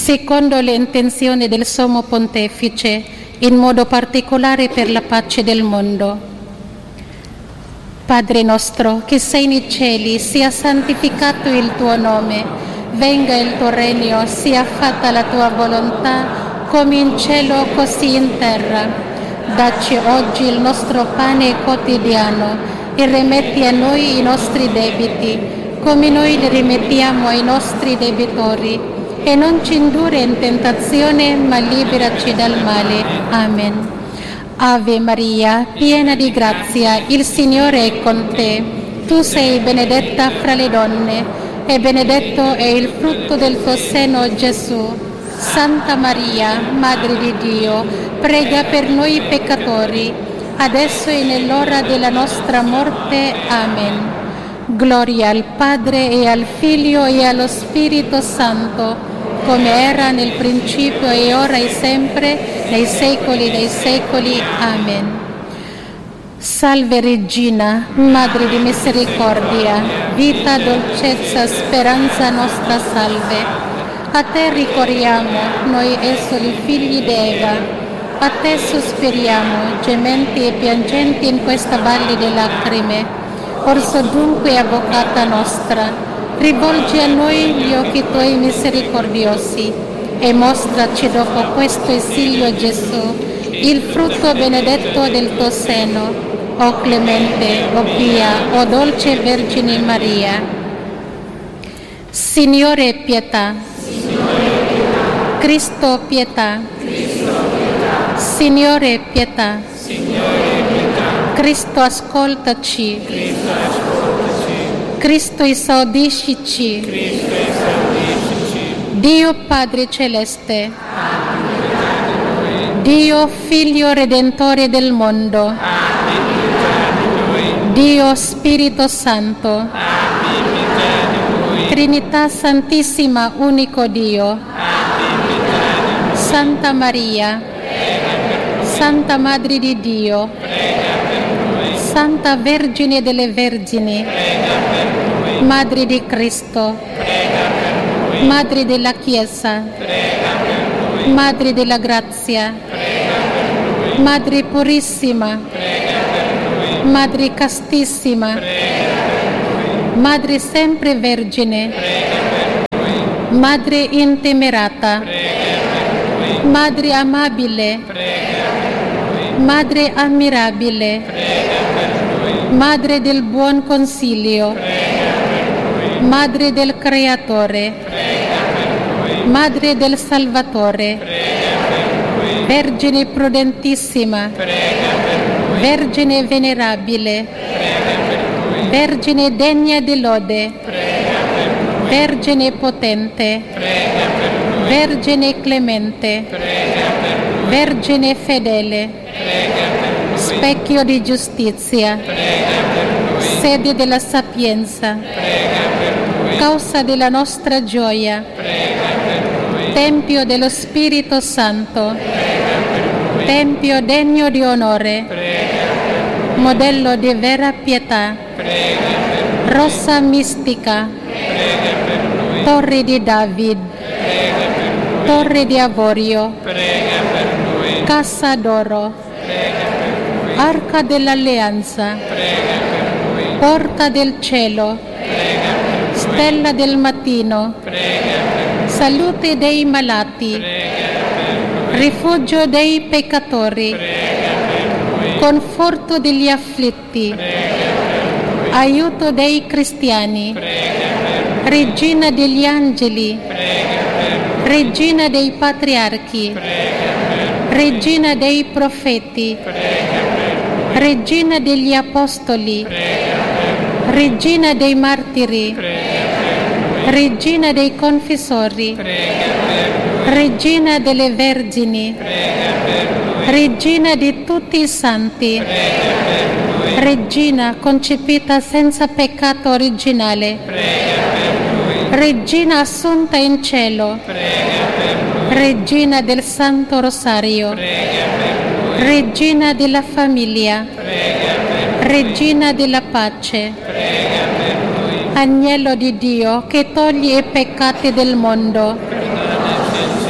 secondo le intenzioni del Sommo Pontefice, in modo particolare per la pace del mondo. Padre nostro, che sei nei cieli, sia santificato il tuo nome, venga il tuo regno, sia fatta la tua volontà, come in cielo così in terra. Dacci oggi il nostro pane quotidiano e rimetti a noi i nostri debiti, come noi li rimettiamo ai nostri debitori. E non ci indurre in tentazione, ma liberaci dal male. Amen. Ave Maria, piena di grazia, il Signore è con te. Tu sei benedetta fra le donne, e benedetto è il frutto del tuo seno, Gesù. Santa Maria, Madre di Dio, prega per noi peccatori, adesso e nell'ora della nostra morte. Amen. Gloria al Padre e al Figlio e allo Spirito Santo, come era nel principio e ora e sempre, nei secoli dei secoli. Amen. Salve Regina, Madre di misericordia, vita, dolcezza, speranza nostra, salve. A te ricorriamo, noi esuli figli d'Eva, a te sospiriamo, gementi e piangenti in questa valle di lacrime. Orso dunque, avvocata nostra, rivolgi a noi gli occhi tuoi misericordiosi e mostraci dopo questo esilio Gesù, il frutto benedetto del tuo seno, o clemente, o pia, o dolce Vergine Maria. Signore pietà, Cristo pietà, Signore pietà, Cristo ascoltaci, Cristo esaudiscici. Dio Padre Celeste, Dio Figlio Redentore del mondo, Dio Spirito Santo, Trinità Santissima, unico Dio, Santa Maria, Santa Madre di Dio, Santa Vergine delle Vergini, Madre di Cristo, Madre della Chiesa, Madre della Grazia, Madre Purissima, Madre Castissima, Madre Sempre Vergine, Madre Intemerata, Madre Amabile, Madre Ammirabile, Madre del Buon Consiglio, Madre del Creatore, Madre del Salvatore, Vergine Prudentissima, Vergine Venerabile, Vergine degna di lode, Vergine Potente, Vergine Clemente, Vergine Fedele, Specchio di giustizia, sede della sapienza, causa della nostra gioia, Tempio dello Spirito Santo, Tempio degno di onore, modello di vera pietà, rossa mistica, torre di David, torre di avorio, cassa d'oro, arca dell'alleanza, porta del cielo, stella del mattino, salute dei malati, rifugio dei peccatori, conforto degli afflitti, aiuto dei cristiani, regina degli angeli, regina dei patriarchi, regina dei profeti, regina degli apostoli, regina dei martiri, regina dei confessori, regina delle vergini, regina di tutti i santi, regina concepita senza peccato originale, regina assunta in cielo, regina del Santo Rosario, regina della famiglia, regina della pace, agnello di Dio che toglie i peccati del mondo,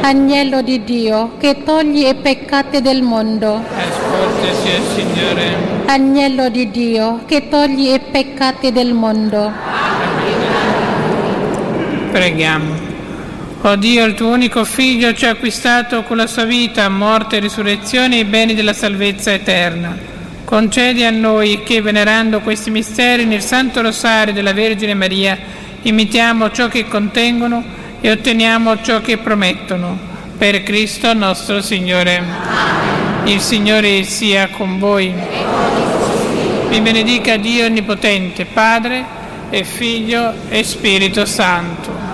Agnello di Dio, che togli i peccati del mondo. Ascoltaci, Signore. Agnello di Dio, che togli i peccati del mondo. Preghiamo. O Dio, il tuo unico Figlio ci ha acquistato con la sua vita, morte e risurrezione i beni della salvezza eterna. Concedi a noi che, venerando questi misteri nel Santo Rosario della Vergine Maria, imitiamo ciò che contengono e otteniamo ciò che promettono. Per Cristo nostro Signore. Il Signore sia con voi. Vi benedica Dio Onnipotente, Padre e Figlio e Spirito Santo.